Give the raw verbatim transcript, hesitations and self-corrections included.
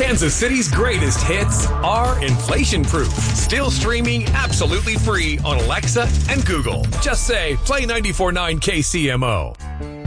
Kansas City's greatest hits are inflation-proof. Still streaming absolutely free on Alexa and Google. Just say, play ninety-four point nine K C M O.